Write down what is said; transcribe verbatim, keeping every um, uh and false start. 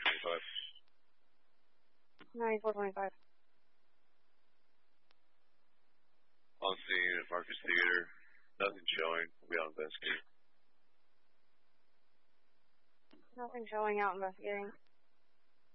twenty-five. ninety-four twenty-five. On scene at Marcus Theater. Nothing showing. We'll be out investigating. Nothing showing out investigating.